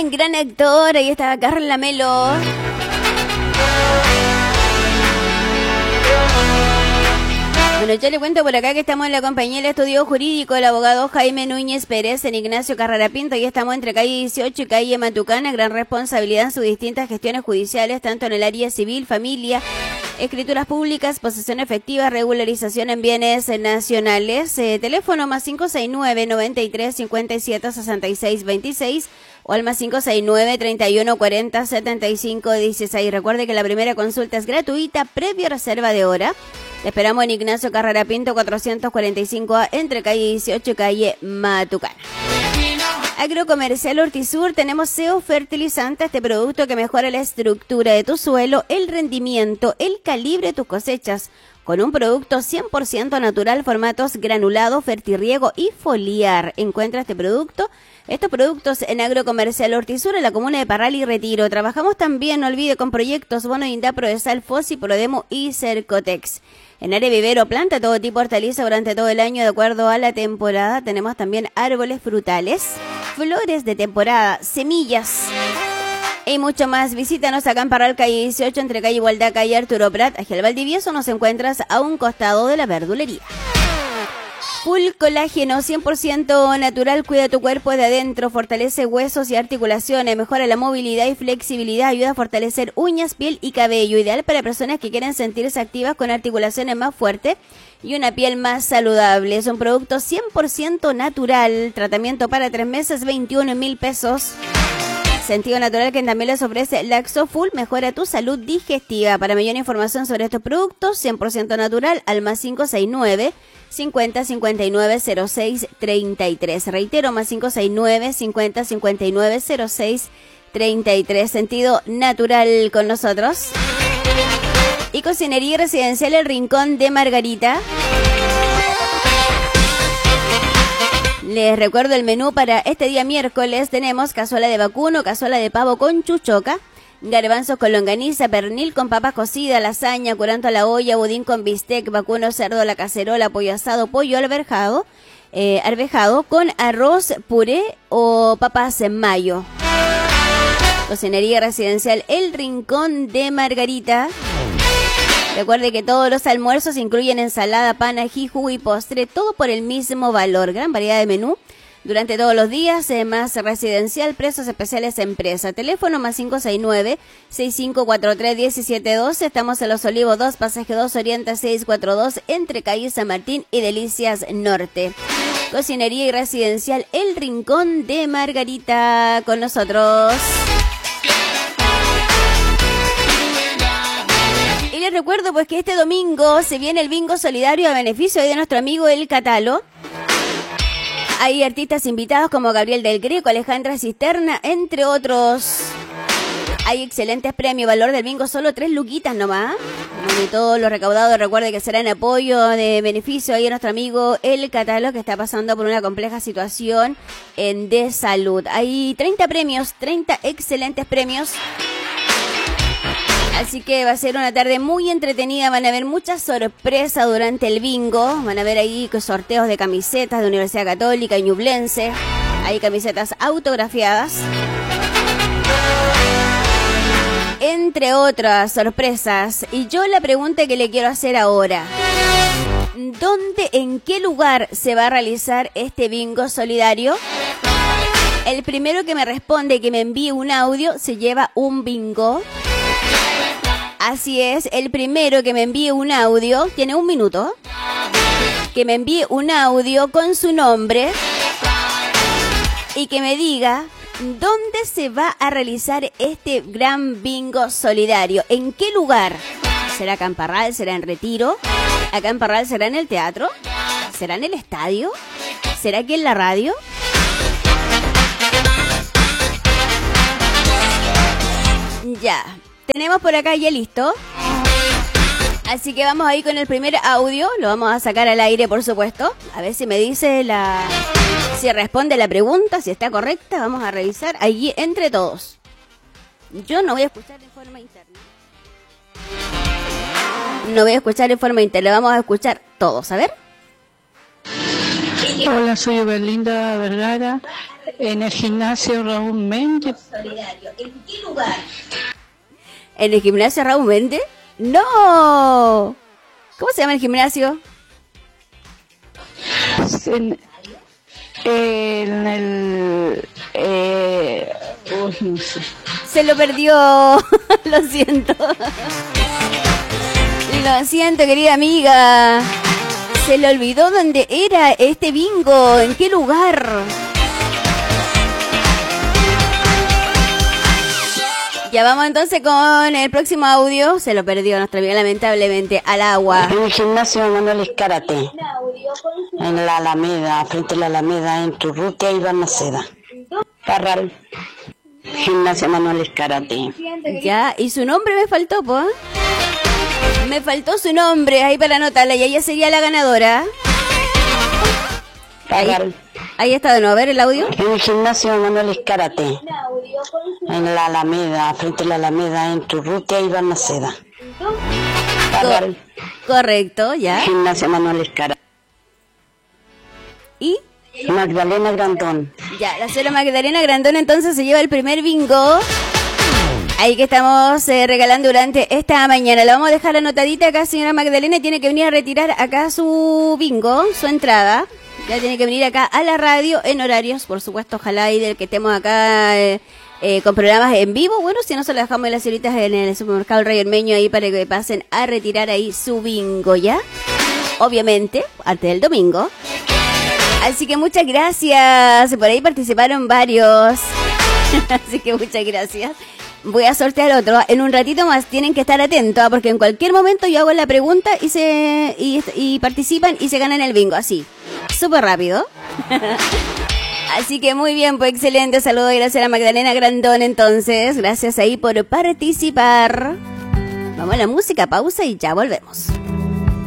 gran actor. Ahí está Carla Melo. Bueno, yo le cuento por acá que estamos en la compañía del estudio jurídico del abogado Jaime Núñez Pérez en Ignacio Carrera Pinto. Y estamos entre calle 18 y calle Matucana. Gran responsabilidad en sus distintas gestiones judiciales, tanto en el área civil, familia, escrituras públicas, posesión efectiva, regularización en bienes nacionales. Teléfono más 569 93 57 66 26 o al más 569 31 40 75 16. Recuerde que la primera consulta es gratuita, previa reserva de hora. Te esperamos en Ignacio Carrera Pinto 445A entre calle 18 y calle Matucana. Agrocomercial Hortisur, tenemos SEO fertilizante, este producto que mejora la estructura de tu suelo, el rendimiento, el calibre de tus cosechas, con un producto 100% natural, formatos granulado, fertirriego y foliar. Encuentra estos productos en Agrocomercial Hortisur, en la comuna de Parral y Retiro. Trabajamos también, no olvide, con proyectos Bono Indap, Prodesal, Fossi, Prodemo y Cercotex. En área vivero, planta todo tipo de hortaliza durante todo el año de acuerdo a la temporada. Tenemos también árboles frutales, flores de temporada, semillas y mucho más. Visítanos acá en Parral, calle 18, entre calle Igualdad, calle Arturo Prat, hacia el Valdivieso. Nos encuentras a un costado de la verdulería. Full colágeno, 100% natural, cuida tu cuerpo de adentro, fortalece huesos y articulaciones, mejora la movilidad y flexibilidad, ayuda a fortalecer uñas, piel y cabello, ideal para personas que quieren sentirse activas con articulaciones más fuertes y una piel más saludable. Es un producto 100% natural, tratamiento para 3 meses, 21,000 pesos. Sentido natural que también les ofrece Laxo Full, mejora tu salud digestiva. Para mayor información sobre estos productos, 100% natural, al más 569 50 59 06 33. Reitero, más 569 50 59 06 33. Sentido natural con nosotros. Y Cocinería Residencial El Rincón de Margarita. Les recuerdo el menú para este día miércoles. Tenemos cazuela de vacuno, cazuela de pavo con chuchoca, garbanzos con longaniza, pernil con papas cocidas, lasaña, curanto a la olla, budín con bistec, vacuno, cerdo a la cacerola, pollo asado, pollo arvejado con arroz, puré o papas en mayo. Cocinería Residencial El Rincón de Margarita. Recuerde que todos los almuerzos incluyen ensalada, pan, ají, jugo y postre, todo por el mismo valor. Gran variedad de menú durante todos los días, más residencial, precios especiales empresa. Teléfono más 569-6543-1712. Estamos en Los Olivos 2, Pasaje 2, Oriente 642, entre calle San Martín y Delicias Norte. Cocinería y Residencial El Rincón de Margarita con nosotros. Y les recuerdo pues que este domingo se viene el bingo solidario a beneficio de nuestro amigo El Catalo. Hay artistas invitados como Gabriel del Greco, Alejandra Cisterna, entre otros. Hay excelentes premios, valor del bingo solo 3 luquitas nomás. Y todo lo recaudado, recuerde que será en apoyo de beneficio ahí a nuestro amigo El Catalo, que está pasando por una compleja situación de salud. Hay 30 premios, 30 excelentes premios. Así que va a ser una tarde muy entretenida, van a haber muchas sorpresas durante el bingo, van a ver ahí sorteos de camisetas de Universidad Católica y Ñublense, hay camisetas autografiadas, entre otras sorpresas. Y yo la pregunta que le quiero hacer ahora, ¿dónde, en qué lugar se va a realizar este bingo solidario? El primero que me responde, que me envíe un audio, se lleva un bingo. Así es, el primero que me envíe un audio, tiene 1 minuto, que me envíe un audio con su nombre y que me diga dónde se va a realizar este gran bingo solidario, en qué lugar. ¿Será acá en Parral? ¿Será en Retiro? ¿Acá en Parral será en el teatro? ¿Será en el estadio? ¿Será aquí en la radio? Ya. Tenemos por acá ya listo. Así que vamos ahí con el primer audio. Lo vamos a sacar al aire, por supuesto. A ver si me dice si responde la pregunta, si está correcta. Vamos a revisar allí entre todos. Yo no voy a escuchar de forma interna. No voy a escuchar de forma interna. Vamos a escuchar todos. A ver. Hola, soy Belinda Vergara, en el gimnasio Raúl Méndez. ¿En qué lugar? ¿En el gimnasio Raúl Méndez? ¡No! ¿Cómo se llama el gimnasio? En el... no sé. Se lo perdió. Lo siento. Lo siento, querida amiga. Se le olvidó dónde era este bingo. ¿En qué lugar? Ya vamos entonces con el próximo audio. Se lo perdió nuestra amiga, lamentablemente, al agua. En el gimnasio Manuel Escárate, en la Alameda, frente a la Alameda, en Turrutia y Balmaceda. Parral. Gimnasio Manuel Escárate. Ya, y su nombre me faltó, po. Me faltó su nombre, ahí para anotarla, y ella sería la ganadora. Ahí está de nuevo, a ver el audio. En el gimnasio Manuel Escárate, en la Alameda, frente a la Alameda, en Turrutia y Balmaceda. Correcto, ya. Gimnasio Manuel Escárate. ¿Y? Magdalena Grandón. Ya, la señora Magdalena Grandón entonces se lleva el primer bingo. Ahí que estamos regalando durante esta mañana. La vamos a dejar anotadita acá, señora Magdalena. Tiene que venir a retirar acá su bingo, su entrada. Ya tiene que venir acá a la radio en horarios, por supuesto, ojalá y del que estemos acá con programas en vivo. Bueno, si no se lo dejamos a las señoritas en el supermercado El Rey Ormeño ahí para que pasen a retirar ahí su bingo, ¿ya? Obviamente, antes del domingo. Así que muchas gracias. Por ahí participaron varios. Así que muchas gracias. Voy a sortear otro. En un ratito más tienen que estar atentos, porque en cualquier momento yo hago la pregunta y participan y se ganan el bingo. Así, súper rápido. Así que muy bien, pues excelente. Saludos y gracias a Magdalena Grandón entonces. Gracias ahí por participar. Vamos a la música, pausa y ya volvemos.